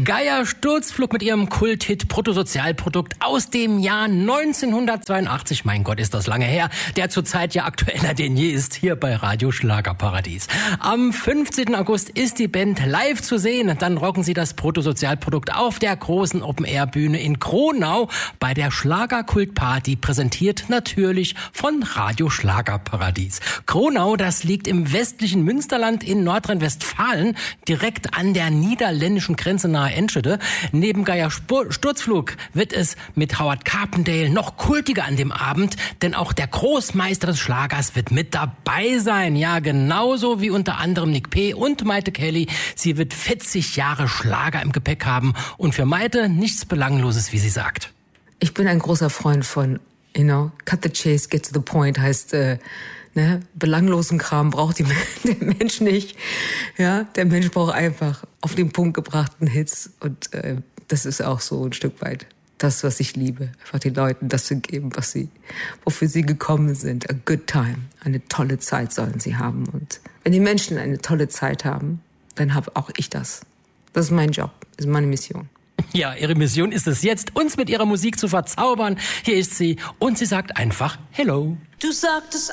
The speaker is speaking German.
Geier Sturzflug mit ihrem Kulthit Bruttosozialprodukt aus dem Jahr 1982. Mein Gott, ist das lange her. Der zurzeit ja aktueller denn je ist hier bei Radio Schlagerparadies. Am 15. August ist die Band live zu sehen. Dann rocken sie das Bruttosozialprodukt auf der großen Open-Air-Bühne in Kronau bei der Schlagerkultparty, präsentiert natürlich von Radio Schlagerparadies. Kronau, das liegt im westlichen Münsterland in Nordrhein-Westfalen, direkt an der niederländischen Grenze nahe Enschede. Neben Geier Sturzflug wird es mit Howard Carpendale noch kultiger an dem Abend, denn auch der Großmeister des Schlagers wird mit dabei sein. Ja, genauso wie unter anderem Nick P. und Maite Kelly. Sie wird 40 Jahre Schlager im Gepäck haben und für Maite nichts Belangloses, wie sie sagt. Ich bin ein großer Freund von, cut the chase, get to the point, heißt, belanglosen Kram braucht der Mensch nicht. Ja, der Mensch braucht einfach auf den Punkt gebrachten Hits. Und das ist auch so ein Stück weit das, was ich liebe. Einfach den Leuten das zu geben, wofür sie gekommen sind. A good time. Eine tolle Zeit sollen sie haben. Und wenn die Menschen eine tolle Zeit haben, dann habe auch ich das. Das ist mein Job, das ist meine Mission. Ja, ihre Mission ist es jetzt, uns mit ihrer Musik zu verzaubern. Hier ist sie und sie sagt einfach Hello. Du sagtest